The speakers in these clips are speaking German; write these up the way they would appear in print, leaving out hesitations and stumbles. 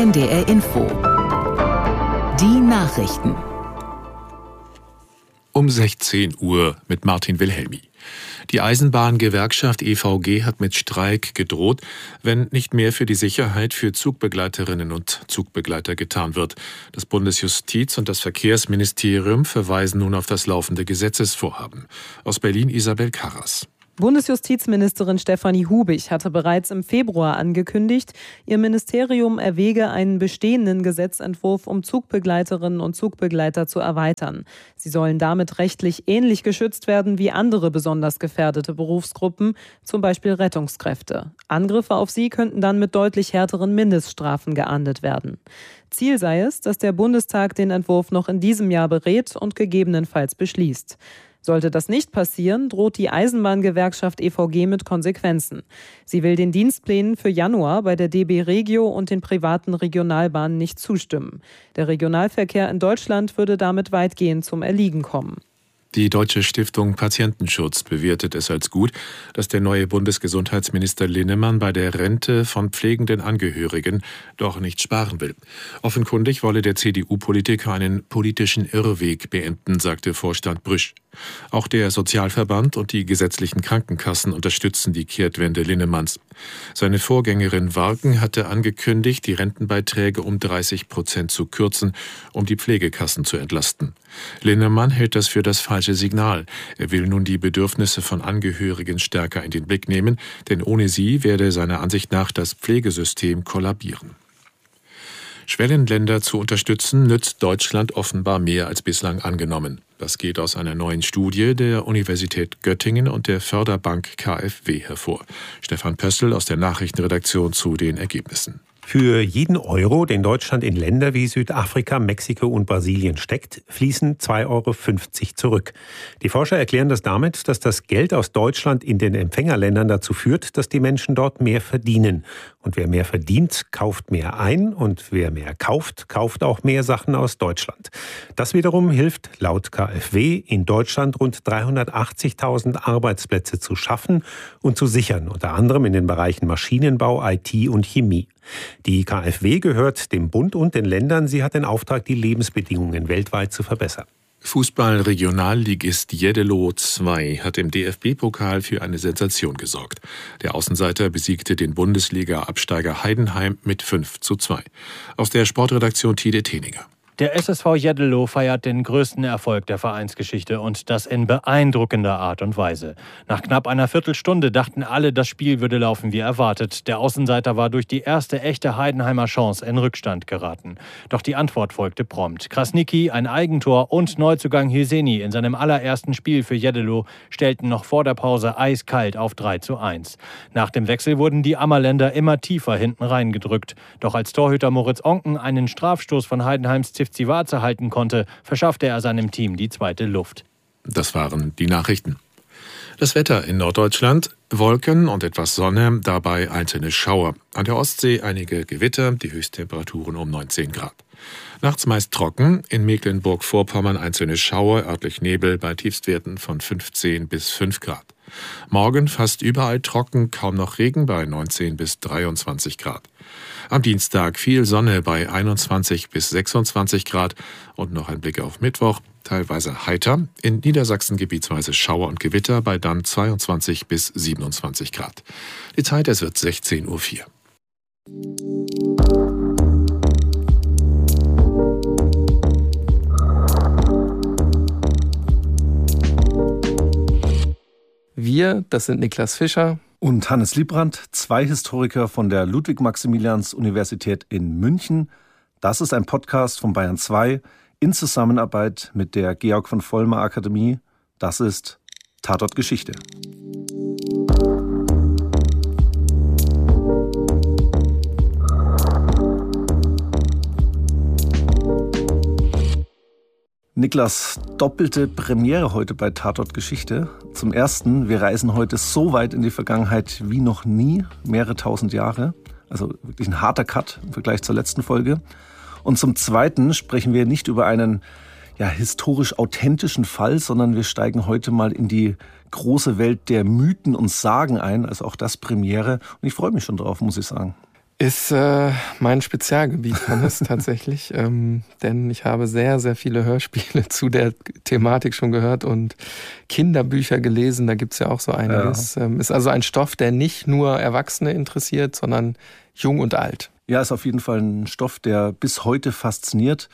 NDR Info. Die Nachrichten. Um 16 Uhr mit Martin Wilhelmi. Die Eisenbahngewerkschaft EVG hat mit Streik gedroht, wenn nicht mehr für die Sicherheit für Zugbegleiterinnen und Zugbegleiter getan wird. Das Bundesjustiz- und das Verkehrsministerium verweisen nun auf das laufende Gesetzesvorhaben. Aus Berlin Isabel Karras. Bundesjustizministerin Stefanie Hubig hatte bereits im Februar angekündigt, ihr Ministerium erwäge einen bestehenden Gesetzentwurf, um Zugbegleiterinnen und Zugbegleiter zu erweitern. Sie sollen damit rechtlich ähnlich geschützt werden wie andere besonders gefährdete Berufsgruppen, zum Beispiel Rettungskräfte. Angriffe auf sie könnten dann mit deutlich härteren Mindeststrafen geahndet werden. Ziel sei es, dass der Bundestag den Entwurf noch in diesem Jahr berät und gegebenenfalls beschließt. Sollte das nicht passieren, droht die Eisenbahngewerkschaft EVG mit Konsequenzen. Sie will den Dienstplänen für Januar bei der DB Regio und den privaten Regionalbahnen nicht zustimmen. Der Regionalverkehr in Deutschland würde damit weitgehend zum Erliegen kommen. Die Deutsche Stiftung Patientenschutz bewertet es als gut, dass der neue Bundesgesundheitsminister Linnemann bei der Rente von pflegenden Angehörigen doch nicht sparen will. Offenkundig wolle der CDU-Politiker einen politischen Irrweg beenden, sagte Vorstand Brüsch. Auch der Sozialverband und die gesetzlichen Krankenkassen unterstützen die Kehrtwende Linnemanns. Seine Vorgängerin Warken hatte angekündigt, die Rentenbeiträge um 30% zu kürzen, um die Pflegekassen zu entlasten. Linnemann hält das für das falsche Signal. Er will nun die Bedürfnisse von Angehörigen stärker in den Blick nehmen, denn ohne sie werde seiner Ansicht nach das Pflegesystem kollabieren. Schwellenländer zu unterstützen, nützt Deutschland offenbar mehr als bislang angenommen. Das geht aus einer neuen Studie der Universität Göttingen und der Förderbank KfW hervor. Stefan Pössl aus der Nachrichtenredaktion zu den Ergebnissen. Für jeden Euro, den Deutschland in Länder wie Südafrika, Mexiko und Brasilien steckt, fließen 2,50 Euro zurück. Die Forscher erklären das damit, dass das Geld aus Deutschland in den Empfängerländern dazu führt, dass die Menschen dort mehr verdienen. Und wer mehr verdient, kauft mehr ein. Und wer mehr kauft, kauft auch mehr Sachen aus Deutschland. Das wiederum hilft laut KfW in Deutschland rund 380.000 Arbeitsplätze zu schaffen und zu sichern, unter anderem in den Bereichen Maschinenbau, IT und Chemie. Die KfW gehört dem Bund und den Ländern. Sie hat den Auftrag, die Lebensbedingungen weltweit zu verbessern. Fußball-Regionalligist Jeddelo 2 hat im DFB-Pokal für eine Sensation gesorgt. Der Außenseiter besiegte den Bundesliga-Absteiger Heidenheim mit 5:2. Aus der Sportredaktion Tide Teninger. Der SSV Jeddelo feiert den größten Erfolg der Vereinsgeschichte und das in beeindruckender Art und Weise. Nach knapp einer Viertelstunde dachten alle, das Spiel würde laufen wie erwartet. Der Außenseiter war durch die erste echte Heidenheimer Chance in Rückstand geraten. Doch die Antwort folgte prompt. Krasniqi, ein Eigentor und Neuzugang Hyseni in seinem allerersten Spiel für Jeddelo stellten noch vor der Pause eiskalt auf 3:1. Nach dem Wechsel wurden die Ammerländer immer tiefer hinten reingedrückt. Doch als Torhüter Moritz Onken einen Strafstoß von Heidenheims Zivzivaze halten konnte, verschaffte er seinem Team die zweite Luft. Das waren die Nachrichten. Das Wetter in Norddeutschland: Wolken und etwas Sonne, dabei einzelne Schauer. An der Ostsee einige Gewitter, die Höchsttemperaturen um 19 Grad. Nachts meist trocken, in Mecklenburg-Vorpommern einzelne Schauer, örtlich Nebel bei Tiefstwerten von 15 bis 5 Grad. Morgen fast überall trocken, kaum noch Regen bei 19 bis 23 Grad. Am Dienstag viel Sonne bei 21 bis 26 Grad und noch ein Blick auf Mittwoch, teilweise heiter, in Niedersachsen gebietsweise Schauer und Gewitter bei dann 22 bis 27 Grad. Die Zeit, es wird 16:04 Uhr. Wir, das sind Niklas Fischer und Hannes Liebrandt, zwei Historiker von der Ludwig-Maximilians-Universität in München. Das ist ein Podcast von Bayern 2 in Zusammenarbeit mit der Georg von Vollmer Akademie. Das ist Tatort Geschichte. Niklas, doppelte Premiere heute bei Tatort Geschichte. Zum Ersten, wir reisen heute so weit in die Vergangenheit wie noch nie, mehrere tausend Jahre. Also wirklich ein harter Cut im Vergleich zur letzten Folge. Und zum Zweiten sprechen wir nicht über einen historisch authentischen Fall, sondern wir steigen heute mal in die große Welt der Mythen und Sagen ein. Also auch das Premiere. Und ich freue mich schon drauf, muss ich sagen. Ist mein Spezialgebiet, Hannes, tatsächlich. Denn ich habe sehr, sehr viele Hörspiele zu der Thematik schon gehört und Kinderbücher gelesen. Da gibt's ja auch so einiges. Ja. Ist also ein Stoff, der nicht nur Erwachsene interessiert, sondern jung und alt. Ja, ist auf jeden Fall ein Stoff, der bis heute fasziniert.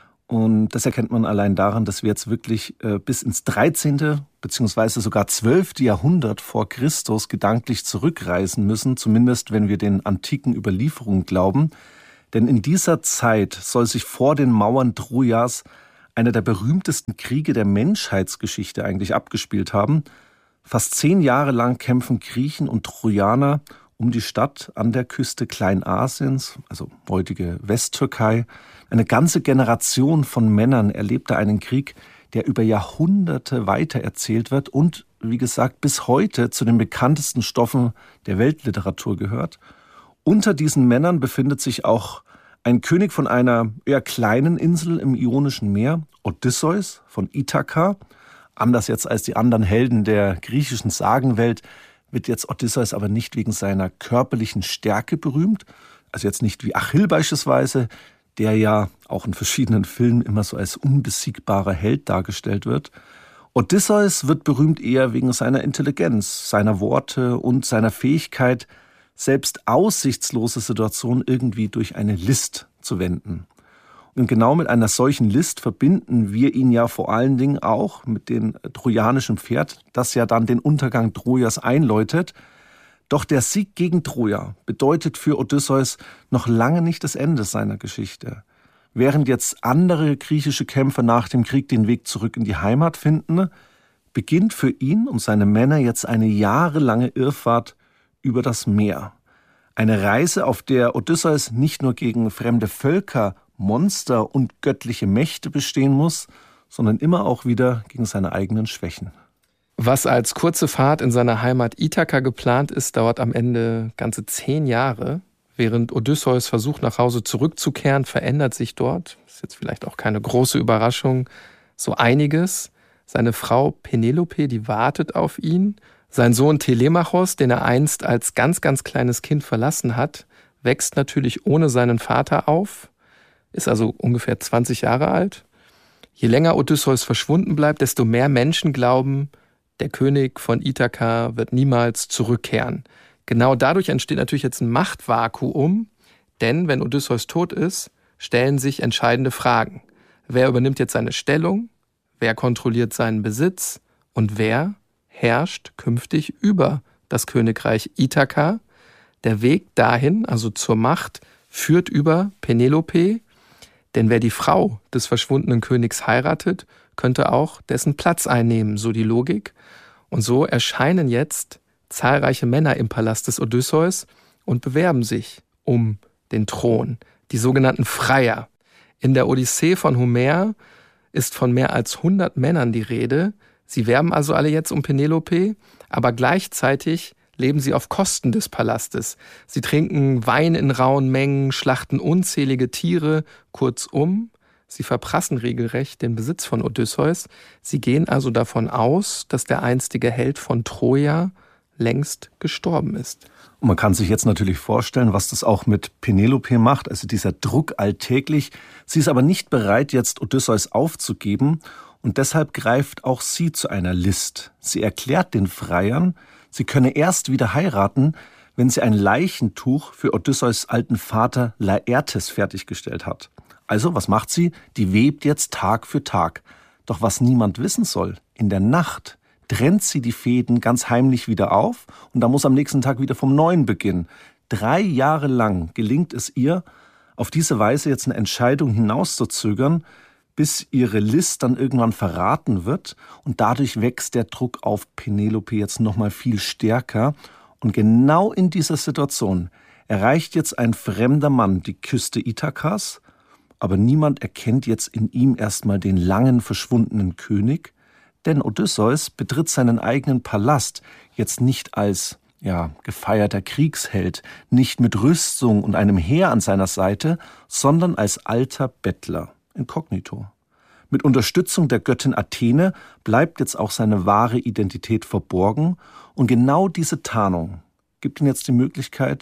Und das erkennt man allein daran, dass wir jetzt wirklich bis ins 13. bzw. sogar 12. Jahrhundert vor Christus gedanklich zurückreisen müssen, zumindest wenn wir den antiken Überlieferungen glauben. Denn in dieser Zeit soll sich vor den Mauern Trojas einer der berühmtesten Kriege der Menschheitsgeschichte eigentlich abgespielt haben. Fast 10 Jahre lang kämpfen Griechen und Trojaner um die Stadt an der Küste Kleinasiens, also heutige Westtürkei. Eine ganze Generation von Männern erlebte einen Krieg, der über Jahrhunderte weitererzählt wird und, wie gesagt, bis heute zu den bekanntesten Stoffen der Weltliteratur gehört. Unter diesen Männern befindet sich auch ein König von einer eher kleinen Insel im Ionischen Meer, Odysseus von Ithaka. Anders jetzt als die anderen Helden der griechischen Sagenwelt wird jetzt Odysseus aber nicht wegen seiner körperlichen Stärke berühmt, also jetzt nicht wie Achill beispielsweise, der ja auch in verschiedenen Filmen immer so als unbesiegbarer Held dargestellt wird. Odysseus wird berühmt eher wegen seiner Intelligenz, seiner Worte und seiner Fähigkeit, selbst aussichtslose Situationen irgendwie durch eine List zu wenden. Und genau mit einer solchen List verbinden wir ihn ja vor allen Dingen auch mit dem trojanischen Pferd, das ja dann den Untergang Trojas einläutet. Doch der Sieg gegen Troja bedeutet für Odysseus noch lange nicht das Ende seiner Geschichte. Während jetzt andere griechische Kämpfer nach dem Krieg den Weg zurück in die Heimat finden, beginnt für ihn und seine Männer jetzt eine jahrelange Irrfahrt über das Meer. Eine Reise, auf der Odysseus nicht nur gegen fremde Völker, Monster und göttliche Mächte bestehen muss, sondern immer auch wieder gegen seine eigenen Schwächen. Was als kurze Fahrt in seiner Heimat Ithaka geplant ist, dauert am Ende ganze 10 Jahre. Während Odysseus versucht, nach Hause zurückzukehren, verändert sich dort, ist jetzt vielleicht auch keine große Überraschung, so einiges. Seine Frau Penelope, die wartet auf ihn. Sein Sohn Telemachos, den er einst als ganz, ganz kleines Kind verlassen hat, wächst natürlich ohne seinen Vater auf, ist also ungefähr 20 Jahre alt. Je länger Odysseus verschwunden bleibt, desto mehr Menschen glauben, der König von Ithaka wird niemals zurückkehren. Genau dadurch entsteht natürlich jetzt ein Machtvakuum, denn wenn Odysseus tot ist, stellen sich entscheidende Fragen. Wer übernimmt jetzt seine Stellung? Wer kontrolliert seinen Besitz? Und wer herrscht künftig über das Königreich Ithaka? Der Weg dahin, also zur Macht, führt über Penelope, denn wer die Frau des verschwundenen Königs heiratet, könnte auch dessen Platz einnehmen, so die Logik. Und so erscheinen jetzt zahlreiche Männer im Palast des Odysseus und bewerben sich um den Thron, die sogenannten Freier. In der Odyssee von Homer ist von mehr als 100 Männern die Rede. Sie werben also alle jetzt um Penelope, aber gleichzeitig leben sie auf Kosten des Palastes. Sie trinken Wein in rauen Mengen, schlachten unzählige Tiere, kurzum, sie verprassen regelrecht den Besitz von Odysseus. Sie gehen also davon aus, dass der einstige Held von Troja längst gestorben ist. Und man kann sich jetzt natürlich vorstellen, was das auch mit Penelope macht, also dieser Druck alltäglich. Sie ist aber nicht bereit, jetzt Odysseus aufzugeben und deshalb greift auch sie zu einer List. Sie erklärt den Freiern, sie könne erst wieder heiraten, wenn sie ein Leichentuch für Odysseus alten Vater Laertes fertiggestellt hat. Also, was macht sie? Die webt jetzt Tag für Tag. Doch was niemand wissen soll, in der Nacht trennt sie die Fäden ganz heimlich wieder auf und da muss am nächsten Tag wieder vom Neuen beginnen. 3 Jahre lang gelingt es ihr, auf diese Weise jetzt eine Entscheidung hinauszuzögern, bis ihre List dann irgendwann verraten wird und dadurch wächst der Druck auf Penelope jetzt nochmal viel stärker. Und genau in dieser Situation erreicht jetzt ein fremder Mann die Küste Ithakas, aber niemand erkennt jetzt in ihm erstmal den langen verschwundenen König, denn Odysseus betritt seinen eigenen Palast jetzt nicht als gefeierter Kriegsheld, nicht mit Rüstung und einem Heer an seiner Seite, sondern als alter Bettler, inkognito. Mit Unterstützung der Göttin Athene bleibt jetzt auch seine wahre Identität verborgen und genau diese Tarnung gibt ihm jetzt die Möglichkeit,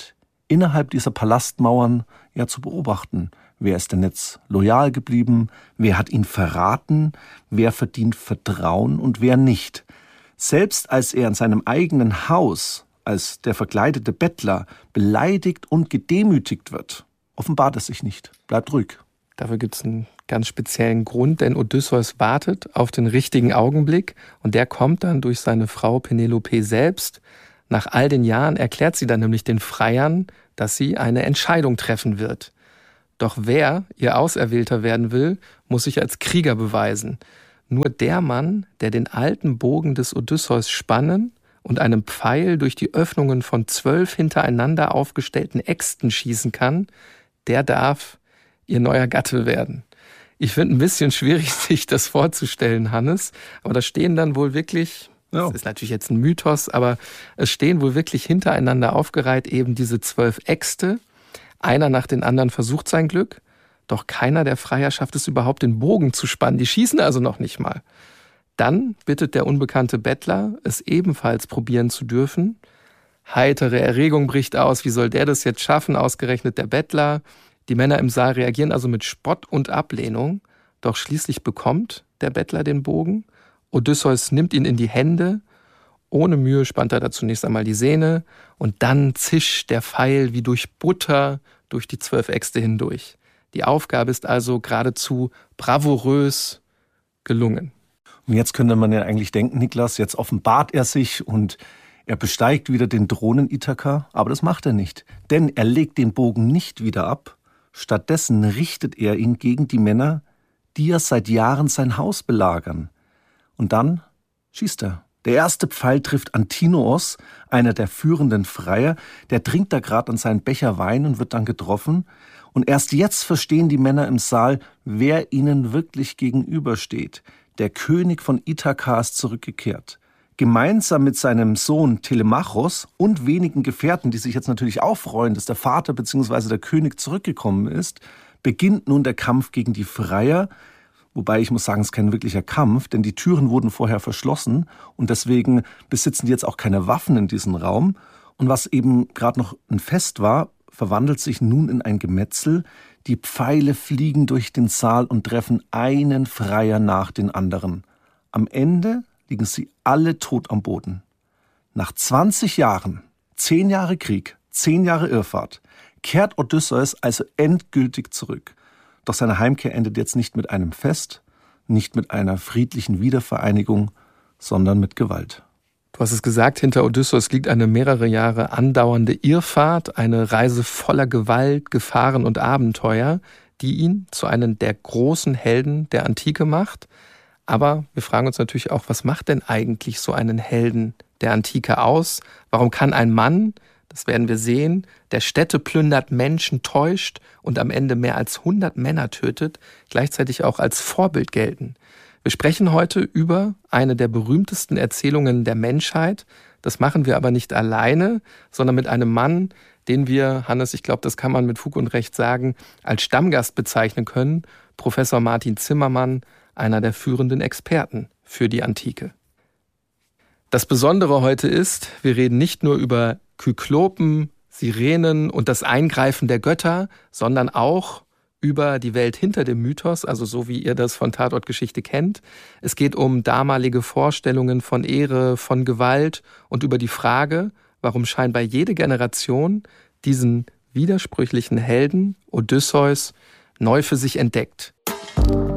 innerhalb dieser Palastmauern ja zu beobachten. Wer ist denn jetzt loyal geblieben? Wer hat ihn verraten? Wer verdient Vertrauen und wer nicht? Selbst als er in seinem eigenen Haus als der verkleidete Bettler beleidigt und gedemütigt wird, offenbart er sich nicht, bleibt ruhig. Dafür gibt es einen ganz speziellen Grund, denn Odysseus wartet auf den richtigen Augenblick und der kommt dann durch seine Frau Penelope selbst. Nach all den Jahren erklärt sie dann nämlich den Freiern, dass sie eine Entscheidung treffen wird. Doch wer ihr Auserwählter werden will, muss sich als Krieger beweisen. Nur der Mann, der den alten Bogen des Odysseus spannen und einem Pfeil durch die Öffnungen von 12 hintereinander aufgestellten Äxten schießen kann, der darf ihr neuer Gatte werden. Ich finde ein bisschen schwierig, sich das vorzustellen, Hannes, aber da stehen dann wohl wirklich, das ist natürlich jetzt ein Mythos, aber es stehen wohl wirklich hintereinander aufgereiht eben diese 12 Äxte. Einer nach den anderen versucht sein Glück, doch keiner der Freier schafft es überhaupt, den Bogen zu spannen. Die schießen also noch nicht mal. Dann bittet der unbekannte Bettler, es ebenfalls probieren zu dürfen. Heitere Erregung bricht aus. Wie soll der das jetzt schaffen? Ausgerechnet der Bettler. Die Männer im Saal reagieren also mit Spott und Ablehnung. Doch schließlich bekommt der Bettler den Bogen. Odysseus nimmt ihn in die Hände. Ohne Mühe spannt er da zunächst einmal die Sehne. Und dann zischt der Pfeil wie durch Butter durch die 12 Äxte hindurch. Die Aufgabe ist also geradezu bravourös gelungen. Und jetzt könnte man ja eigentlich denken, Niklas, jetzt offenbart er sich und er besteigt wieder den Thron Ithaka, aber das macht er nicht. Denn er legt den Bogen nicht wieder ab, stattdessen richtet er ihn gegen die Männer, die ja seit Jahren sein Haus belagern. Und dann schießt er. Der erste Pfeil trifft Antinoos, einer der führenden Freier, der trinkt da gerade an seinen Becher Wein und wird dann getroffen. Und erst jetzt verstehen die Männer im Saal, wer ihnen wirklich gegenübersteht. Der König von Ithaka ist zurückgekehrt. Gemeinsam mit seinem Sohn Telemachos und wenigen Gefährten, die sich jetzt natürlich auch freuen, dass der Vater bzw. der König zurückgekommen ist, beginnt nun der Kampf gegen die Freier. Wobei ich muss sagen, es ist kein wirklicher Kampf, denn die Türen wurden vorher verschlossen und deswegen besitzen die jetzt auch keine Waffen in diesem Raum. Und was eben gerade noch ein Fest war, verwandelt sich nun in ein Gemetzel. Die Pfeile fliegen durch den Saal und treffen einen Freier nach den anderen. Am Ende liegen sie alle tot am Boden. Nach 20 Jahren, 10 Jahre Krieg, 10 Jahre Irrfahrt, kehrt Odysseus also endgültig zurück. Doch seine Heimkehr endet jetzt nicht mit einem Fest, nicht mit einer friedlichen Wiedervereinigung, sondern mit Gewalt. Du hast es gesagt, hinter Odysseus liegt eine mehrere Jahre andauernde Irrfahrt, eine Reise voller Gewalt, Gefahren und Abenteuer, die ihn zu einem der großen Helden der Antike macht. Aber wir fragen uns natürlich auch, was macht denn eigentlich so einen Helden der Antike aus? Warum kann ein Mann, das werden wir sehen, der Städte plündert, Menschen täuscht und am Ende mehr als 100 Männer tötet, gleichzeitig auch als Vorbild gelten? Wir sprechen heute über eine der berühmtesten Erzählungen der Menschheit. Das machen wir aber nicht alleine, sondern mit einem Mann, den wir, Hannes, ich glaube, das kann man mit Fug und Recht sagen, als Stammgast bezeichnen können, Professor Martin Zimmermann, einer der führenden Experten für die Antike. Das Besondere heute ist, wir reden nicht nur über Kyklopen, Sirenen und das Eingreifen der Götter, sondern auch über die Welt hinter dem Mythos, also so wie ihr das von Tatortgeschichte kennt. Es geht um damalige Vorstellungen von Ehre, von Gewalt und über die Frage, warum scheinbar jede Generation diesen widersprüchlichen Helden Odysseus neu für sich entdeckt.